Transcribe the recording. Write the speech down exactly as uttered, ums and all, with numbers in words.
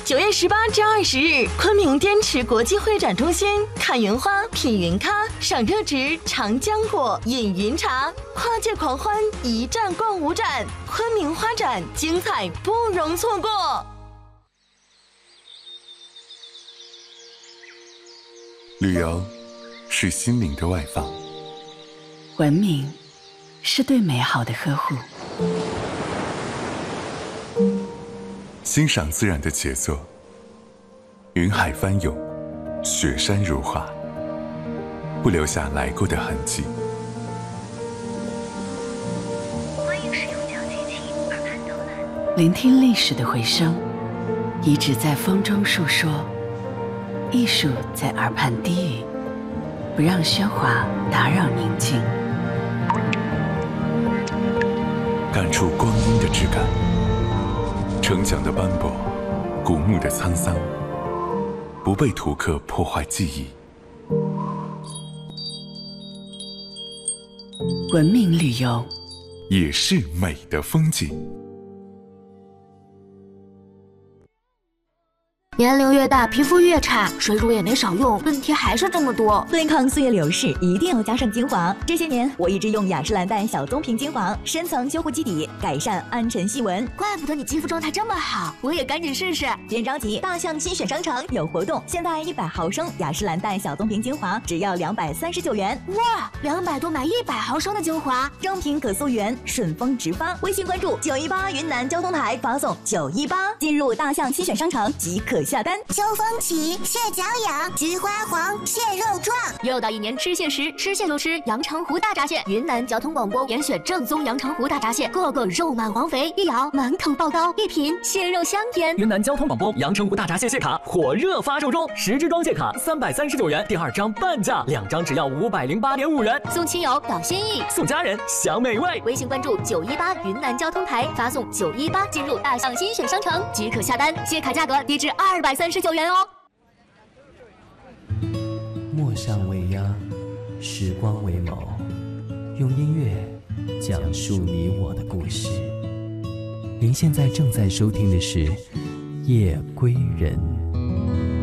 九月十八至二十日，昆明滇池国际会展中心，看云花，品云咖，赏热植，尝浆果，饮云茶，跨界狂欢，一站逛五展，昆明花展精彩不容错过。 旅游是心灵的外放， 文明是对美好的呵护， 欣赏自然的杰作，云海翻涌，雪山如画，不留下来过的痕迹。 欢迎使用脚机器耳畔导览， 聆听历史的回声，遗址在风中述说，艺术在耳畔低语，不让喧哗打扰宁静， 感触光阴的质感，城墙的斑驳，古墓的沧桑，不被图刻破坏记忆。 文明旅游也是美的风景。 年龄越大，皮肤越差，水乳也没少用，问题还是这么多。 对抗岁月流逝，一定要加上精华。这些年，我一直用雅诗兰黛小棕瓶精华，深层修护基底，改善暗沉细纹。 怪不得你肌肤状态这么好，我也赶紧试试。 别着急，大象新选商城有活动，现在一百毫升雅诗兰黛小棕瓶精华只要两百三十九元。 哇，两百多买一百毫升的精华， 正品可溯源，顺丰直发。微信关注九一八云南交通台，发送九一八，进入大象新选商城即可下单。 秋风起，蟹脚痒，菊花黄，蟹肉壮。 又到一年吃蟹时，吃蟹就吃阳澄湖大闸蟹。云南交通广播严选正宗阳澄湖大闸蟹，个个肉满黄肥，一咬满口爆膏，一品蟹肉香甜。 云南交通广播阳澄湖大闸蟹蟹卡火热发售中，十支装蟹卡三百三十九元，第二张半价，两张只要五百零八点五元。 送亲友表心意， 送家人享美味。 微信关注九一八云南交通台，发送九一八进入大象新选商城即可下单，蟹卡价格低至二百三十九元哦。 墨上为央，时光为眸，用音乐讲述你我的故事。您现在正在收听的是《夜归人》。